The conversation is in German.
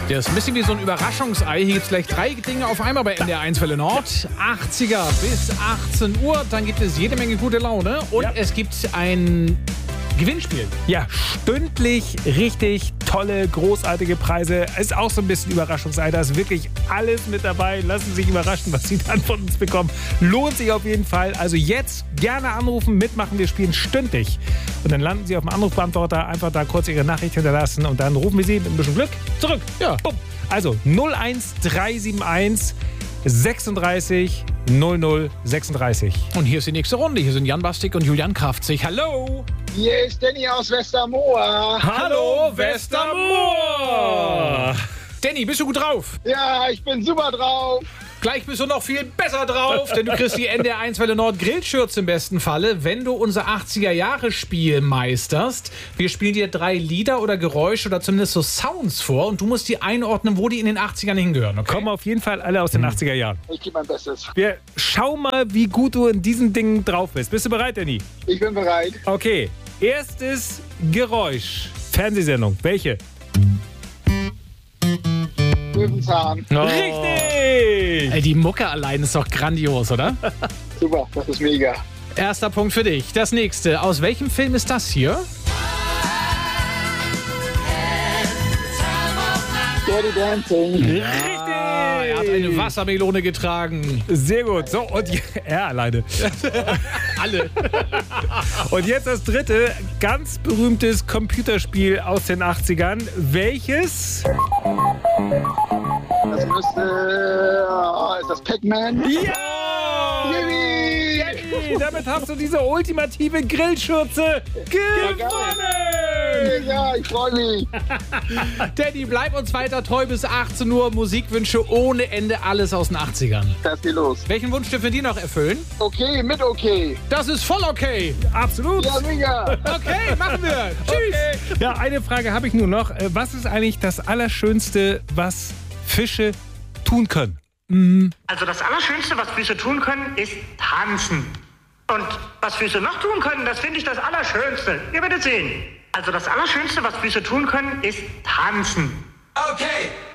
Das ist ein bisschen wie so ein Überraschungsei. Hier gibt es gleich 3 Dinge auf einmal bei NDR 1 Welle Nord. 80er bis 18 Uhr. Dann gibt es jede Menge gute Laune. Und es gibt ein Gewinnspiel. Ja, stündlich richtig tolle, großartige Preise. Ist auch so ein bisschen Überraschungsei. Da ist wirklich alles mit dabei. Lassen Sie sich überraschen, was Sie dann von uns bekommen. Lohnt sich auf jeden Fall. Also jetzt gerne anrufen, mitmachen. Wir spielen stündlich. Und dann landen Sie auf dem Anrufbeantworter. Einfach da kurz Ihre Nachricht hinterlassen. Und dann rufen wir Sie mit ein bisschen Glück zurück. Ja. Bumm. Also 01371 36 00 36. Und hier ist die nächste Runde. Hier sind Jan Bastik und Julian Kraftzig. Hallo! Hier ist Danny aus Westermoor. Hallo, Westermoor! Danny, bist du gut drauf? Ja, ich bin super drauf. Gleich bist du noch viel besser drauf, denn du kriegst die NDR 1 Welle Nord Grillshirts im besten Falle, wenn du unser 80er-Jahre-Spiel meisterst. Wir spielen dir 3 Lieder oder Geräusche oder zumindest so Sounds vor und du musst die einordnen, wo die in den 80ern hingehören, okay? Kommen auf jeden Fall alle aus den 80er Jahren. Ich gebe mein Bestes. Wir schauen mal, wie gut du in diesen Dingen drauf bist. Bist du bereit, Danny? Ich bin bereit. Okay, erstes Geräusch. Fernsehsendung. Welche? Löwenzahn. Richtig! Ey, die Mucke allein ist doch grandios, oder? Super, das ist mega. Erster Punkt für dich. Das nächste. Aus welchem Film ist das hier? Dirty Dancing. Richtig! Er hat eine Wassermelone getragen. Sehr gut. So, und er alleine. Alle. Und jetzt das dritte, ganz berühmtes Computerspiel aus den 80ern. Welches? Das müsste... ist das Pac-Man? Ja! Yippie! Danny, damit hast du diese ultimative Grillschürze gewonnen! Ja, ich freue mich. Danny, bleib uns weiter treu bis 18 Uhr. Musikwünsche ohne Ende, alles aus den 80ern. Das geht los. Welchen Wunsch dürfen wir dir noch erfüllen? Okay, mit okay. Das ist voll okay. Absolut! Ja, mega. Okay, machen wir. Tschüss. Ja, eine Frage habe ich nur noch. Was ist eigentlich das Allerschönste, was Fische tun können? Also das Allerschönste, was Füße tun können, ist tanzen. Und was Füße noch tun können, das finde ich das Allerschönste. Ihr werdet sehen. Also das Allerschönste, was Füße tun können, ist tanzen. Okay.